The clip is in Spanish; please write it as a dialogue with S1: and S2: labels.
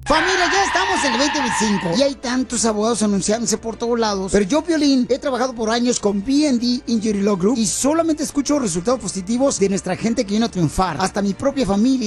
S1: Familia, ya estamos en el 2025 y hay tantos abogados anunciándose por todos lados. Pero yo, Piolín, he trabajado por años con B&D Injury Law Group y solamente escucho resultados positivos de nuestra gente que viene a triunfar. Hasta mi propia familia